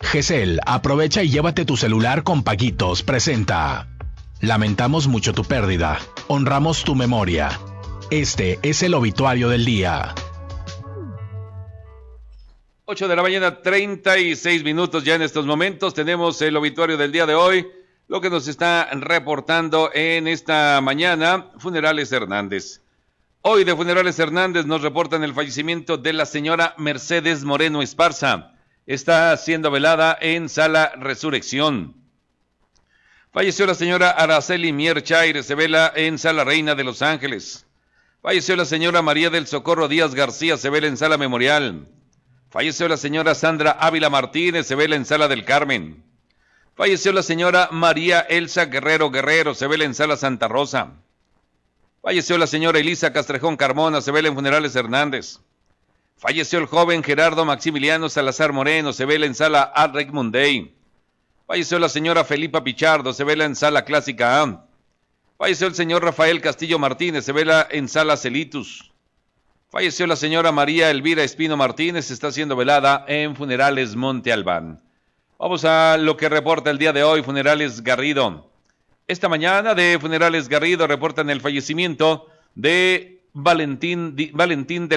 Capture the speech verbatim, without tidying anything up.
G C L, aprovecha y llévate tu celular con paguitos. Presenta. Lamentamos mucho tu pérdida. Honramos tu memoria. Este es el obituario del día. ocho de la mañana, treinta y seis minutos ya en estos momentos. Tenemos el obituario del día de hoy. Lo que nos está reportando en esta mañana, Funerales Hernández. Hoy de Funerales Hernández nos reportan el fallecimiento de la señora Mercedes Moreno Esparza. Está siendo velada en Sala Resurrección. Falleció la señora Araceli Mier Chaire, se vela en Sala Reina de Los Ángeles. Falleció la señora María del Socorro Díaz García, se vela en Sala Memorial. Falleció la señora Sandra Ávila Martínez, se vela en Sala del Carmen. Falleció la señora María Elsa Guerrero Guerrero, se vela en Sala Santa Rosa. Falleció la señora Elisa Castrejón Carmona, se vela en Funerales Hernández. Falleció el joven Gerardo Maximiliano Salazar Moreno, se vela en Sala Adrec Munday. Falleció la señora Felipa Pichardo, se vela en Sala Clásica A. Falleció el señor Rafael Castillo Martínez, se vela en Sala Celitus. Falleció la señora María Elvira Espino Martínez, está siendo velada en Funerales Monte Albán. Vamos a lo que reporta el día de hoy Funerales Garrido. Esta mañana de Funerales Garrido reportan el fallecimiento de Valentín, Valentín de